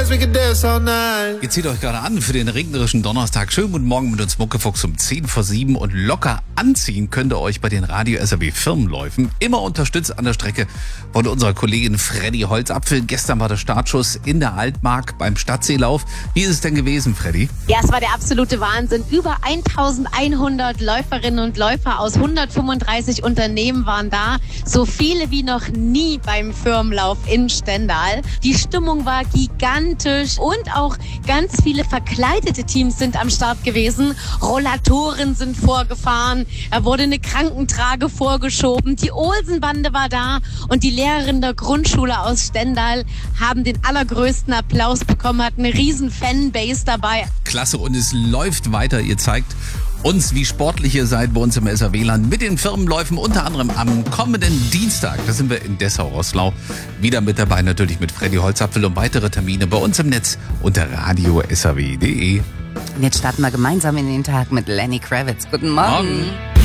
dance, we can dance all night. Ihr zieht euch gerade an für den regnerischen Donnerstag. Schönen guten Morgen mit uns Muckefuchs um 6:50 und locker anziehen könnt ihr euch bei den Radio SAW Firmenläufen. Immer unterstützt an der Strecke von unserer Kollegin Freddy Holzapfel. Gestern war der Startschuss in der Altmark beim Stadtseelauf. Wie ist es denn gewesen, Freddy? Ja, es war der absolute Wahnsinn. Über 1100 Läuferinnen und Läufer aus 135 Unternehmen waren da. So viele wie noch nie beim Firmenlauf in Stendal. Die Stimmung war gigantisch und auch ganz viele verkleidete Teams sind am Start gewesen. Rollatoren sind vorgefahren, da wurde eine Krankentrage vorgeschoben, die Olsenbande war da und die Lehrerin der Grundschule aus Stendal haben den allergrößten Applaus bekommen, hatten eine riesen Fanbase dabei. Klasse, und es läuft weiter. Ihr zeigt uns, wie sportlich ihr seid bei uns im SAW-Land mit den Firmenläufen, unter anderem am kommenden Dienstag. Da sind wir in Dessau-Roßlau wieder mit dabei, natürlich mit Freddy Holzapfel, und weitere Termine bei uns im Netz unter radiosaw.de. Und jetzt starten wir gemeinsam in den Tag mit Lenny Kravitz. Guten Morgen.